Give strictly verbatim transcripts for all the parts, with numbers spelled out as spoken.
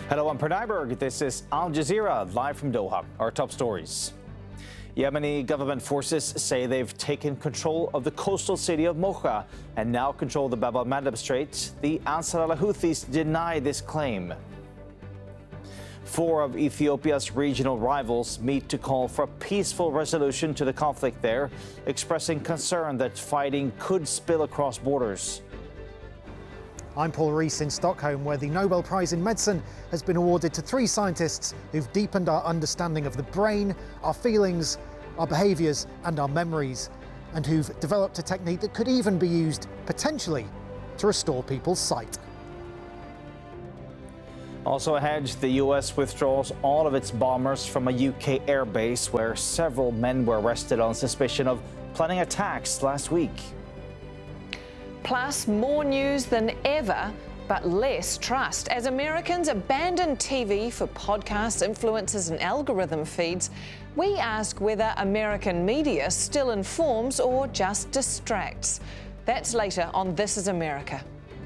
Hello, I'm Pranay Berg. This is Al Jazeera, live from Doha. Our top stories. Yemeni government forces say they've taken control of the coastal city of Mocha and now control the Bab al-Mandab Strait. The Ansar al-Houthis deny this claim. Four of Ethiopia's regional rivals meet to call for a peaceful resolution to the conflict there, expressing concern that fighting could spill across borders. I'm Paul Rees in Stockholm, where the Nobel Prize in Medicine has been awarded to three scientists who've deepened our understanding of the brain, our feelings, our behaviours and our memories, and who've developed a technique that could even be used, potentially, to restore people's sight. Also ahead, the U S withdraws all of its bombers from a U K airbase where several men were arrested on suspicion of planning attacks last week. Plus, more news than ever, but less trust. As Americans abandon T V for podcasts, influencers and algorithm feeds, we ask whether American media still informs or just distracts. That's later on This Is America.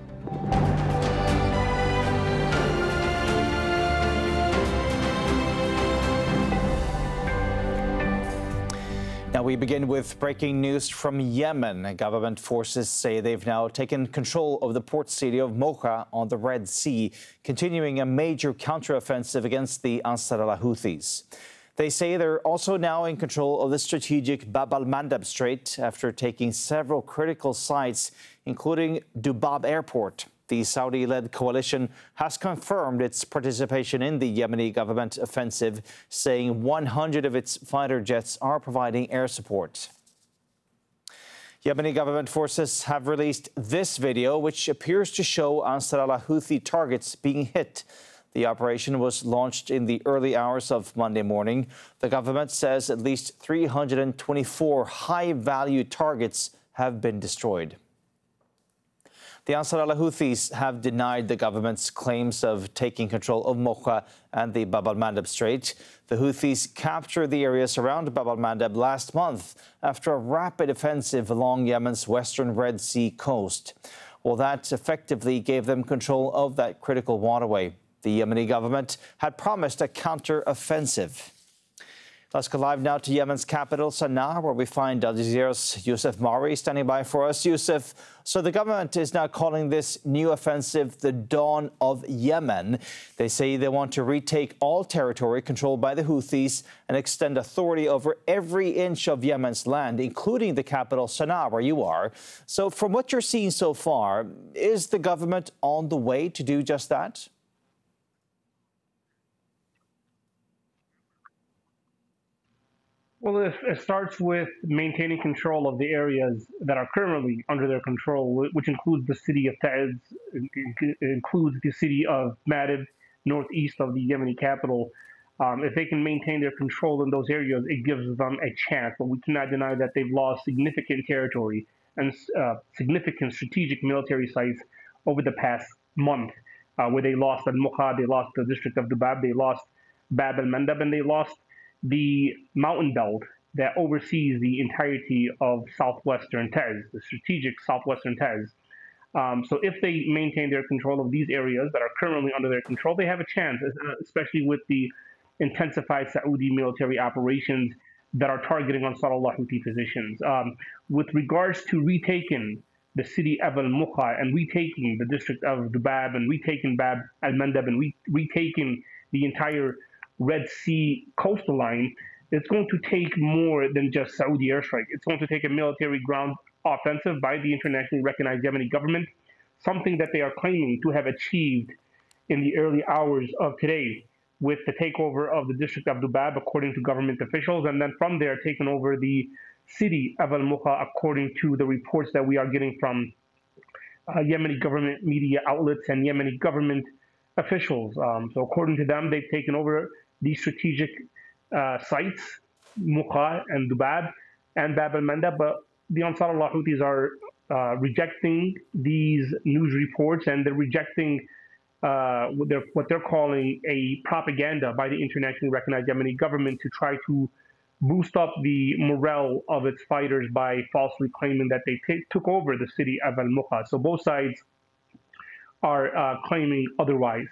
Now we begin with breaking news from Yemen. Government forces say they've now taken control of the port city of Mocha on the Red Sea, continuing a major counteroffensive against the Ansar al-Houthis. They say they're also now in control of the strategic Bab al-Mandab Strait after taking several critical sites, including Dubab Airport. The Saudi-led coalition has confirmed its participation in the Yemeni government offensive, saying one hundred of its fighter jets are providing air support. Yemeni government forces have released this video, which appears to show Ansar al-Houthi targets being hit. The operation was launched in the early hours of Monday morning. The government says at least three hundred twenty-four high-value targets have been destroyed. The Ansar al-Houthis have denied the government's claims of taking control of Mocha and the Bab al-Mandab Strait. The Houthis captured the areas around Bab al-Mandab last month after a rapid offensive along Yemen's western Red Sea coast. Well, that effectively gave them control of that critical waterway. The Yemeni government had promised a counter-offensive. Let's go live now to Yemen's capital, Sana'a, where we find Al Jazeera's Youssef Mari standing by for us. Youssef, so the government is now calling this new offensive the dawn of Yemen. They say they want to retake all territory controlled by the Houthis and extend authority over every inch of Yemen's land, including the capital, Sana'a, where you are. So from what you're seeing so far, is the government on the way to do just that? Well, it, it starts with maintaining control of the areas that are currently under their control, which includes the city of Taiz, it includes the city of Ma'rib, northeast of the Yemeni capital. Um, if they can maintain their control in those areas, it gives them a chance. But we cannot deny that they've lost significant territory and uh, significant strategic military sites over the past month, uh, where they lost Al-Mocha, they lost the district of Dubab, they lost Bab al-Mandab, and they lost the mountain belt that oversees the entirety of southwestern Taiz, the strategic southwestern Taiz. Um, so if they maintain their control of these areas that are currently under their control, they have a chance, especially with the intensified Saudi military operations that are targeting Ansar al-Houthi positions. Um, with regards to retaking the city of Al-Mocha and retaking the district of Dubab and retaking Bab al-Mandab and re retaking the entire Red Sea coastal line, it's going to take more than just Saudi airstrike. It's going to take a military ground offensive by the internationally recognized Yemeni government, something that they are claiming to have achieved in the early hours of today with the takeover of the district of Dubab, according to government officials, and then from there taking over the city of Al-Mocha, according to the reports that we are getting from uh, Yemeni government media outlets and Yemeni government officials. Um, so according to them, they've taken over these strategic uh, sites, Mocha and Dubab and Bab al-Mandab, but the Ansar al-Houthis are uh, rejecting these news reports, and they're rejecting uh, what, they're, what they're calling a propaganda by the internationally recognized Yemeni government to try to boost up the morale of its fighters by falsely claiming that they took over the city of Al-Mocha. So both sides are uh, claiming otherwise.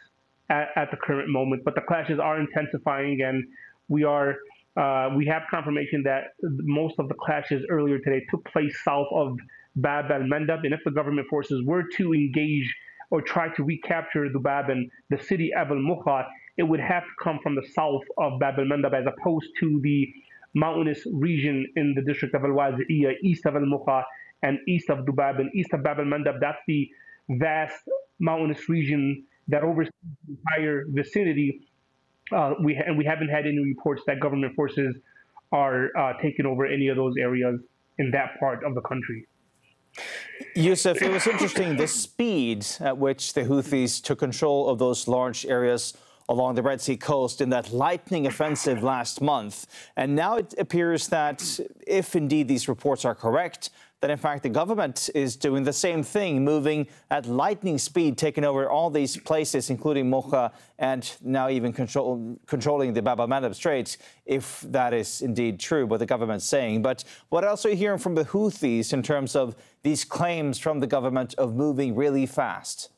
at, at the current moment. But the clashes are intensifying, and we are uh, we have confirmation that most of the clashes earlier today took place south of Bab al-Mandab. And if the government forces were to engage or try to recapture Dubab and the city of al-Mukha, it would have to come from the south of Bab al-Mandab as opposed to the mountainous region in the district of Al-Wazi'iyah, east of al-Mukha and east of Dubab and east of Bab al-Mandab. That's the vast mountainous region that oversees the entire vicinity. Uh, we and we haven't had any reports that government forces are uh, taking over any of those areas in that part of the country. Yusuf, it was interesting the speed at which the Houthis took control of those large areas along the Red Sea coast in that lightning offensive last month. And now it appears that if indeed these reports are correct, that in fact the government is doing the same thing, moving at lightning speed, taking over all these places, including Mukha, and now even control, controlling the Bab al-Mandab Straits, if that is indeed true, what the government's saying. But what else are you hearing from the Houthis in terms of these claims from the government of moving really fast?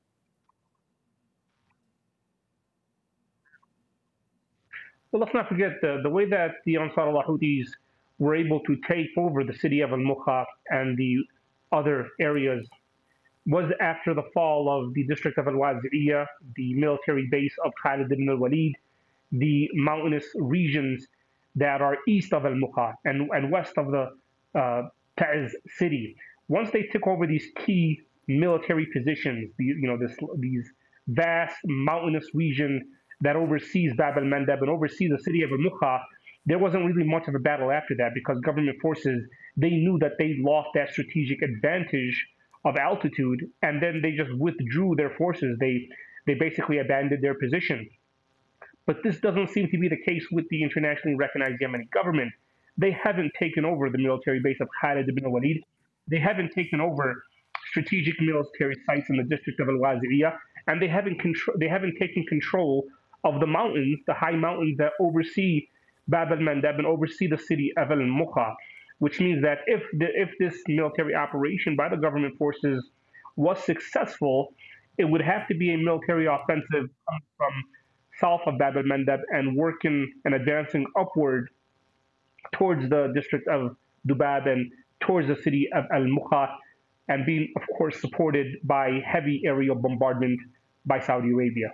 Well, let's not forget the, the way that the Ansar Allah Houthis were able to take over the city of al-Mukha and the other areas was after the fall of the district of Al-Wazi'iyah, the military base of Khalid ibn al-Walid, the mountainous regions that are east of al-Mukha and, and west of the uh, Ta'ez city. Once they took over these key military positions, the, you know, this, these vast mountainous region that oversees Bab al-Mandab and oversees the city of al-Mukha, there wasn't really much of a battle after that because government forces, they knew that they lost that strategic advantage of altitude, and then they just withdrew their forces. They they basically abandoned their position. But this doesn't seem to be the case with the internationally recognized Yemeni government. They haven't taken over the military base of Khalid ibn al-Walid. They haven't taken over strategic military sites in the district of Al-Wazi'iyah, and they haven't control, they haven't taken control of the mountains, the high mountains that oversee Bab al-Mandab and oversee the city of al-Mukha, which means that if the, if this military operation by the government forces was successful, it would have to be a military offensive from south of Bab al-Mandab and working and advancing upward towards the district of Dubab and towards the city of al-Mukha, and being, of course, supported by heavy aerial bombardment by Saudi Arabia.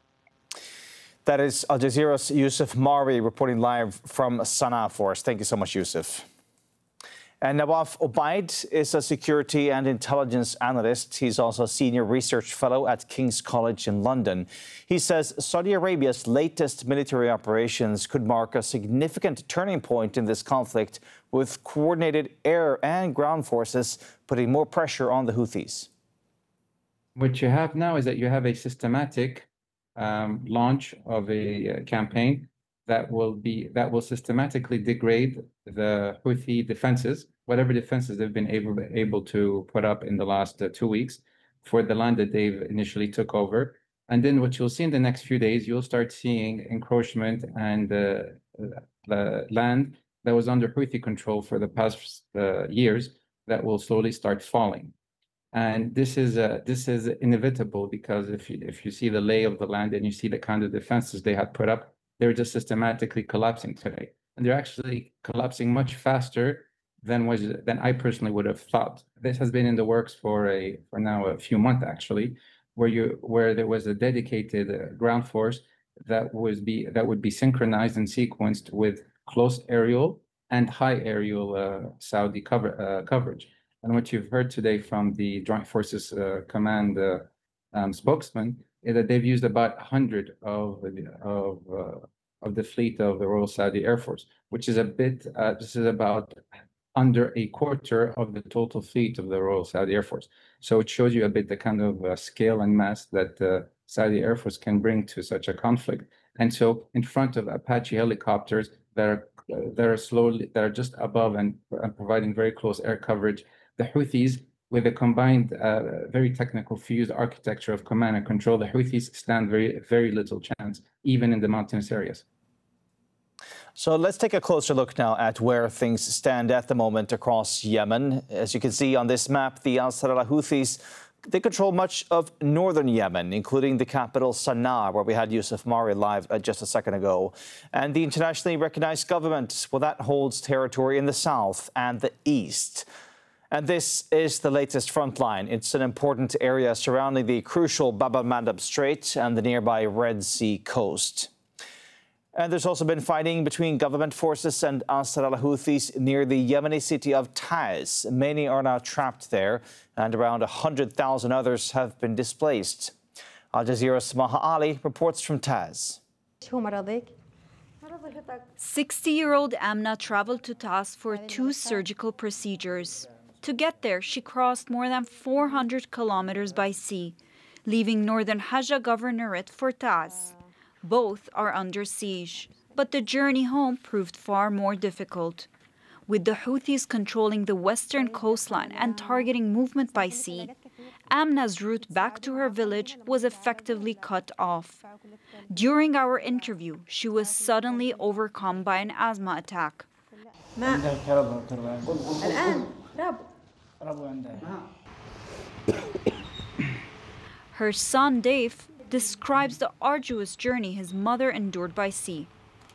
That is Al Jazeera's Yusuf Marwi reporting live from Sana'a for us. Thank you so much, Yusuf. And Nawaf Obaid is a security and intelligence analyst. He's also a senior research fellow at King's College in London. He says Saudi Arabia's latest military operations could mark a significant turning point in this conflict, with coordinated air and ground forces putting more pressure on the Houthis. What you have now is that you have a systematic Um, launch of a uh, campaign that will be that will systematically degrade the Houthi defenses, whatever defenses they've been able able to put up in the last uh, two weeks for the land that they've initially took over. And then what you'll see in the next few days, you'll start seeing encroachment and uh, the land that was under Houthi control for the past uh, years that will slowly start falling. And this is uh, this is inevitable because if you if you see the lay of the land and you see the kind of defenses they had put up, they're just systematically collapsing today, and they're actually collapsing much faster than was than I personally would have thought. This has been in the works for a for now a few months actually, where you where there was a dedicated uh, ground force that was be that would be synchronized and sequenced with close aerial and high aerial uh, Saudi cover uh, coverage. And what you've heard today from the Joint Forces uh, Command uh, um, spokesman is that they've used about one hundred of of uh, of the fleet of the Royal Saudi Air Force, which is a bit. Uh, this is about under a quarter of the total fleet of the Royal Saudi Air Force. So it shows you a bit the kind of uh, scale and mass that the uh, Saudi Air Force can bring to such a conflict. And so, in front of Apache helicopters that are uh, that are slowly that are just above and, and providing very close air coverage, the Houthis, with a combined, uh, very technical fused architecture of command and control, the Houthis stand very, very little chance, even in the mountainous areas. So let's take a closer look now at where things stand at the moment across Yemen. As you can see on this map, the Ansar Allah Houthis They control much of northern Yemen, including the capital Sana'a, where we had Yusuf Mari live uh, just a second ago. And the internationally recognized government, well, that holds territory in the south and the east. And this is the latest front line. It's an important area surrounding the crucial Bab el-Mandeb Strait and the nearby Red Sea coast. And there's also been fighting between government forces and Ansar al-Houthis near the Yemeni city of Taiz. Many are now trapped there, and around one hundred thousand others have been displaced. Al Jazeera's Samaha Ali reports from Taiz. sixty-year-old Amna traveled to Taiz for two surgical procedures. To get there, she crossed more than four hundred kilometers by sea, leaving northern Hajja Governorate for Taiz. Both are under siege, but the journey home proved far more difficult. With the Houthis controlling the western coastline and targeting movement by sea, Amna's route back to her village was effectively cut off. During our interview, she was suddenly overcome by an asthma attack. Her son Dave describes the arduous journey his mother endured by sea.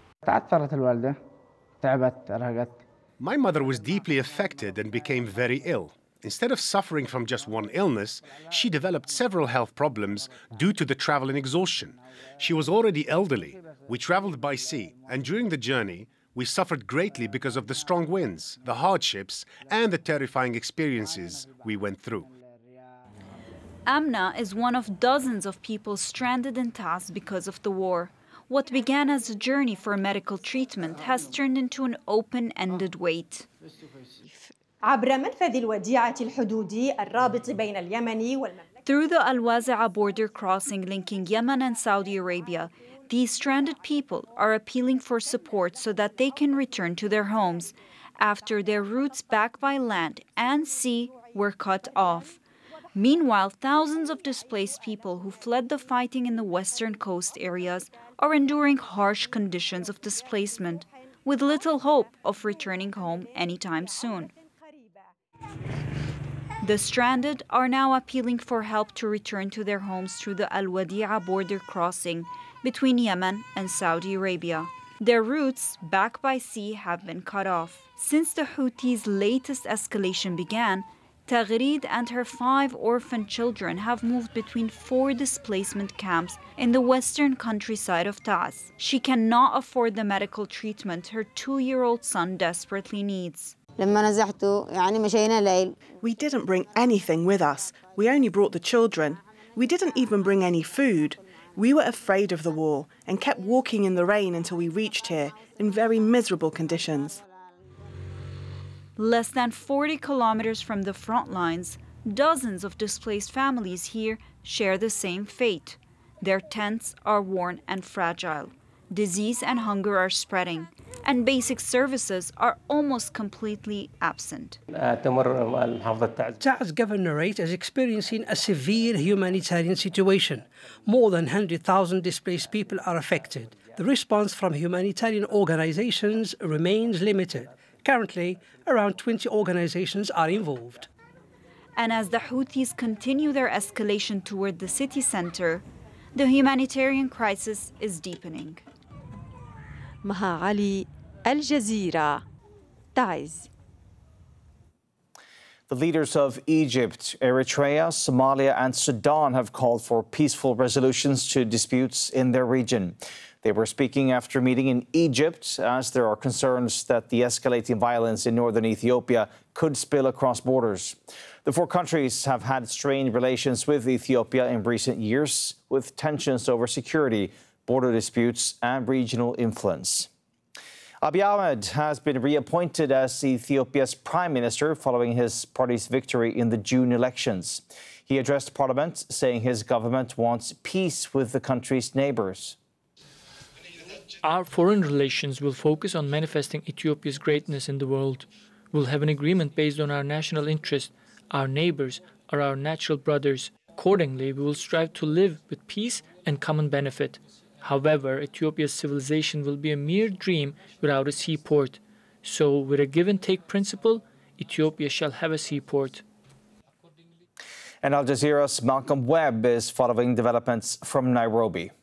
My mother was deeply affected and became very ill. Instead of suffering from just one illness, she developed several health problems due to the travel and exhaustion. She was already elderly. We traveled by sea, and during the journey, we suffered greatly because of the strong winds, the hardships, and the terrifying experiences we went through. Amna is one of dozens of people stranded in Taiz because of the war. What began as a journey for medical treatment has turned into an open-ended wait. Through the Al-Wazi'a border crossing linking Yemen and Saudi Arabia, these stranded people are appealing for support so that they can return to their homes after their routes back by land and sea were cut off. Meanwhile, thousands of displaced people who fled the fighting in the western coast areas are enduring harsh conditions of displacement, with little hope of returning home anytime soon. The stranded are now appealing for help to return to their homes through the Al-Wadi'a border crossing between Yemen and Saudi Arabia. Their routes back by sea have been cut off. Since the Houthis' latest escalation began, Taghreed and her five orphan children have moved between four displacement camps in the western countryside of Taiz. She cannot afford the medical treatment her two-year-old son desperately needs. We didn't bring anything with us. We only brought the children. We didn't even bring any food. We were afraid of the war and kept walking in the rain until we reached here in very miserable conditions. Less than forty kilometers from the front lines, dozens of displaced families here share the same fate. Their tents are worn and fragile. Disease and hunger are spreading, and basic services are almost completely absent. Taiz Governorate is experiencing a severe humanitarian situation. More than one hundred thousand displaced people are affected. The response from humanitarian organizations remains limited. Currently, around twenty organizations are involved. And as the Houthis continue their escalation toward the city center, the humanitarian crisis is deepening. Maha Ali, Al Jazeera, Taiz. The leaders of Egypt, Eritrea, Somalia and Sudan have called for peaceful resolutions to disputes in their region. They were speaking after a meeting in Egypt, as there are concerns that the escalating violence in northern Ethiopia could spill across borders. The four countries have had strained relations with Ethiopia in recent years, with tensions over security, border disputes and regional influence. Abiy Ahmed has been reappointed as Ethiopia's prime minister following his party's victory in the June elections. He addressed parliament, saying his government wants peace with the country's neighbors. Our foreign relations will focus on manifesting Ethiopia's greatness in the world. We'll have an agreement based on our national interest. Our neighbors are our natural brothers. Accordingly, we will strive to live with peace and common benefit. However, Ethiopia's civilization will be a mere dream without a seaport. So, with a give-and-take principle, Ethiopia shall have a seaport. And Al Jazeera's Malcolm Webb is following developments from Nairobi.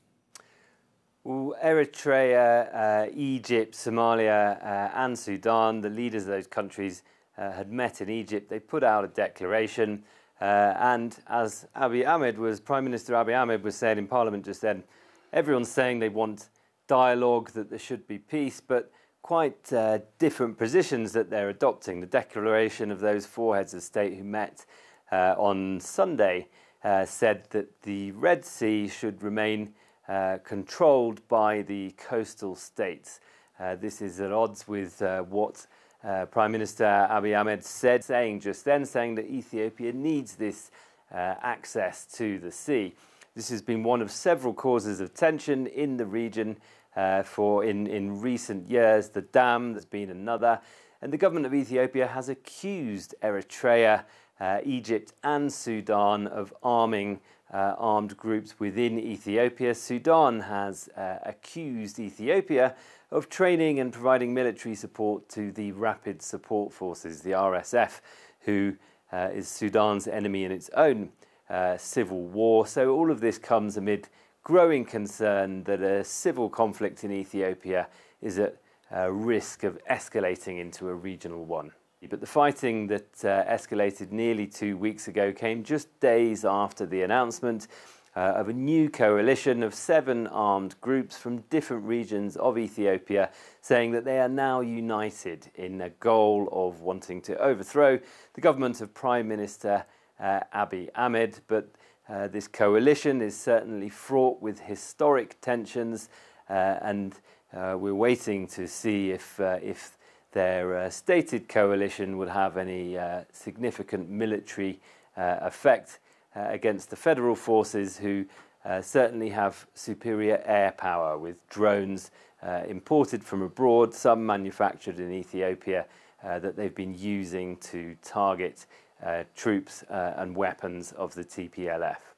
Well, Eritrea, uh, Egypt, Somalia uh, and Sudan, the leaders of those countries uh, had met in Egypt. They put out a declaration uh, and as Abiy Ahmed was, Prime Minister Abiy Ahmed was saying in Parliament just then, everyone's saying they want dialogue, that there should be peace, but quite uh, different positions that they're adopting. The declaration of those four heads of state who met uh, on Sunday uh, said that the Red Sea should remain uh, controlled by the coastal states. Uh, this is at odds with uh, what uh, Prime Minister Abiy Ahmed said, saying just then, saying that Ethiopia needs this uh, access to the sea. This has been one of several causes of tension in the region uh, for in, in recent years. The dam, there's been another. And the government of Ethiopia has accused Eritrea, uh, Egypt and Sudan of arming uh, armed groups within Ethiopia. Sudan has uh, accused Ethiopia of training and providing military support to the Rapid Support Forces, the R S F, who uh, is Sudan's enemy in its own Uh, civil war. So all of this comes amid growing concern that a civil conflict in Ethiopia is at uh, risk of escalating into a regional one. But the fighting that uh, escalated nearly two weeks ago came just days after the announcement uh, of a new coalition of seven armed groups from different regions of Ethiopia, saying that they are now united in a goal of wanting to overthrow the government of Prime Minister Uh, Abiy Ahmed, but uh, this coalition is certainly fraught with historic tensions, uh, and uh, we're waiting to see if uh, if their uh, stated coalition would have any uh, significant military uh, effect uh, against the federal forces, who uh, certainly have superior air power with drones uh, imported from abroad, some manufactured in Ethiopia, uh, that they've been using to target Uh, troops uh, and weapons of the T P L F.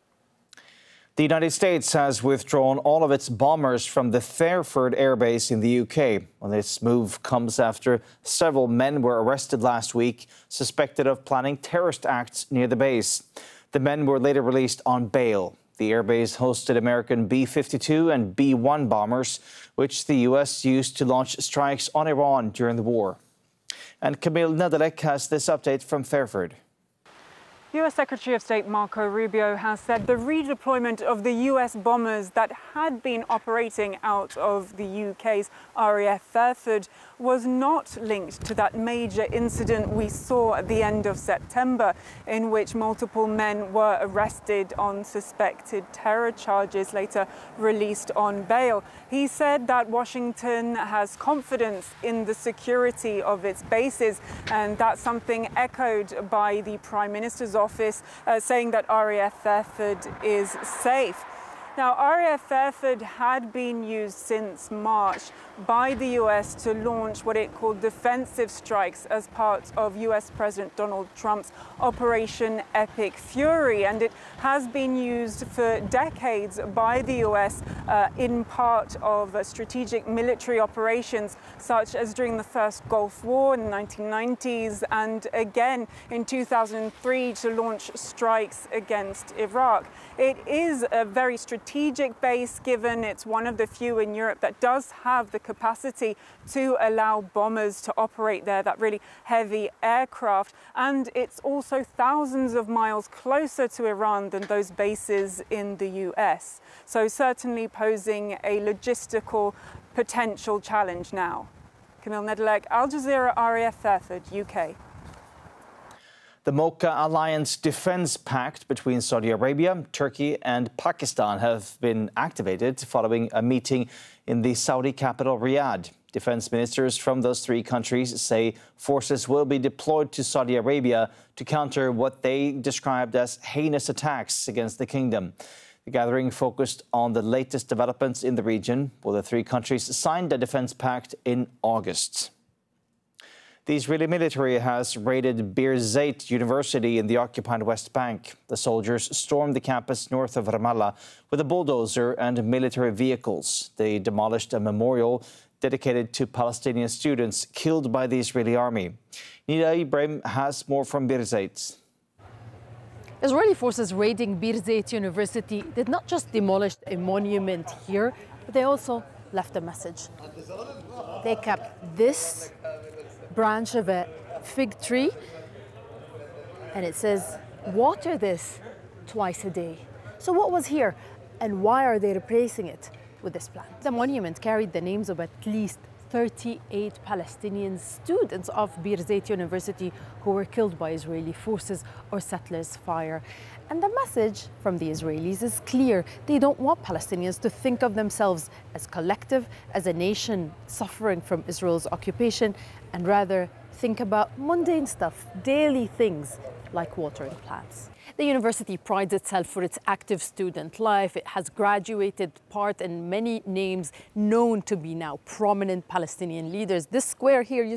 The United States has withdrawn all of its bombers from the Fairford Air Base in the U K. Well, this move comes after several men were arrested last week, suspected of planning terrorist acts near the base. The men were later released on bail. The airbase hosted American B fifty-two and B one bombers, which the U S used to launch strikes on Iran during the war. And Camille Nedelec has this update from Fairford. U S Secretary of State Marco Rubio has said the redeployment of the U S bombers that had been operating out of the U K's R A F Fairford was not linked to that major incident we saw at the end of September, in which multiple men were arrested on suspected terror charges, later released on bail. He said that Washington has confidence in the security of its bases, and that's something echoed by the Prime Minister's office, uh, saying that R A F Fairford is safe. Now, R A F Fairford had been used since March by the U S to launch what it called defensive strikes as part of U S President Donald Trump's Operation Epic Fury, and it has been used for decades by the U S uh, in part of uh, strategic military operations, such as during the first Gulf War in the nineteen nineties, and again in two thousand three to launch strikes against Iraq. It is a very strategic base, given it's one of the few in Europe that does have the capacity to allow bombers to operate there, that really heavy aircraft. And it's also thousands of miles closer to Iran than those bases in the U S. So certainly posing a logistical potential challenge now. Camille Nedelec, Al Jazeera, R A F Fairford, U K. The MOCA Alliance Defense Pact between Saudi Arabia, Turkey and Pakistan have been activated following a meeting in the Saudi capital, Riyadh. Defense ministers from those three countries say forces will be deployed to Saudi Arabia to counter what they described as heinous attacks against the kingdom. The gathering focused on the latest developments in the region, while the three countries signed a defense pact in August. The Israeli military has raided Birzeit University in the occupied West Bank. The soldiers stormed the campus north of Ramallah with a bulldozer and military vehicles. They demolished a memorial dedicated to Palestinian students killed by the Israeli army. Nida Ibrahim has more from Birzeit. Israeli forces raiding Birzeit University did not just demolish a monument here, but they also left a message. They kept this branch of a fig tree, and it says, water this twice a day. So what was here, and why are they replacing it with this plant? The monument carried the names of at least thirty-eight Palestinian students of Birzeit University who were killed by Israeli forces or settlers' fire. And the message from the Israelis is clear. They don't want Palestinians to think of themselves as collective, as a nation suffering from Israel's occupation, and rather think about mundane stuff, daily things like watering plants. The university prides itself for its active student life. It has graduated part and many names known to be now prominent Palestinian leaders. This square here you